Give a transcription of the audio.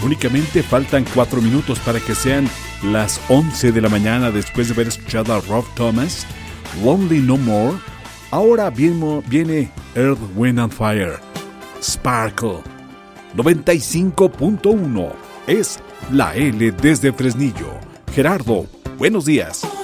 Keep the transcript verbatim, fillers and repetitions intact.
Únicamente faltan cuatro minutos para que sean las once de la mañana después de haber escuchado a Rob Thomas, Lonely No More. Ahora viene, viene Earth, Wind and Fire, Sparkle. noventa y cinco punto uno es la L desde Fresnillo. Gerardo, buenos días.